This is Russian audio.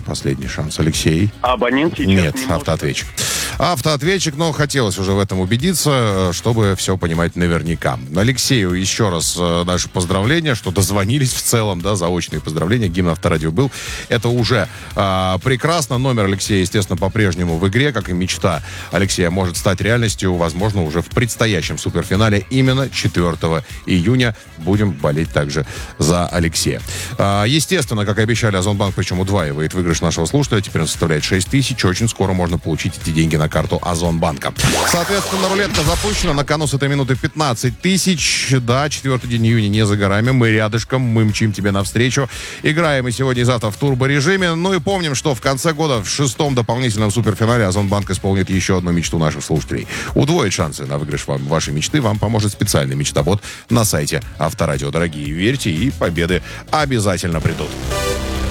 последний шанс. Алексей? Абонент сейчас Нет, не может. автоответчик. Автоответчик, но хотелось уже в этом убедиться, чтобы все понимать наверняка. Алексею еще раз наши поздравления, что дозвонились в целом, да, заочные поздравления. Гимн Авторадио был. Это уже прекрасно. Номер Алексея, естественно, по-прежнему в игре, как и мечта Алексея может стать реальностью, возможно, уже в предстоящем суперфинале именно 4 июня. Будем болеть также за Алексея. Естественно, как и обещали, Озонбанк, причем удваивает выигрыш нашего слушателя. Теперь он составляет 6 тысяч. Очень скоро можно получить эти деньги на карту Озонбанка. Соответственно, рулетка запущена. На кону с этой минуты 15 тысяч. Да, 4 день июня не за горами. Мы рядышком, мы мчим тебе навстречу. Играем мы сегодня и завтра в турборежиме. Ну и помним, что в конце года в 6-м дополнительном суперфинале Озонбанк исполнит еще одну мечту наших слушателей. Удвоить шансы на выигрыш вашей мечты вам поможет специальный мечтабот на сайте Авторадио. Дорогие, верьте, и победы обязательно придут.